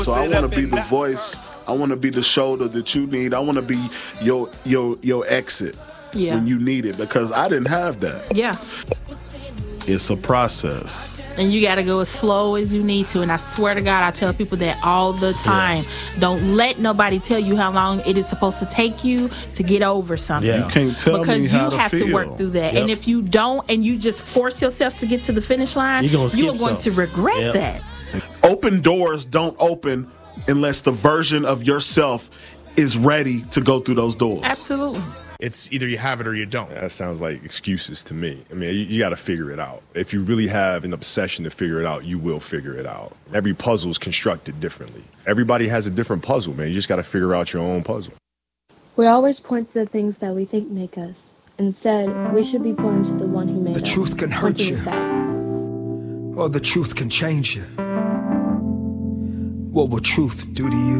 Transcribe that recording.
So I want to be the voice. I want to be the shoulder that you need. I want to be your exit when you need it, because I didn't have that. Yeah. It's a process. And you got to go as slow as you need to. And I swear to God, I tell people that all the time. Yeah. Don't let nobody tell you how long it is supposed to take you to get over something. Yeah. You can't tell me how to feel. Because you have to work through that. Yep. And if you don't, and you just force yourself to get to the finish line, you are going to regret that. Open doors don't open unless the version of yourself is ready to go through those doors. Absolutely. It's either you have it or you don't. That sounds like excuses to me. I mean, you got to figure it out. If you really have an obsession to figure it out, you will figure it out. Every puzzle is constructed differently. Everybody has a different puzzle, man. You just got to figure out your own puzzle. We always point to the things that we think make us. Instead, we should be pointing to the one who made us. The truth can hurt you, or the truth can change you. What will truth do to you?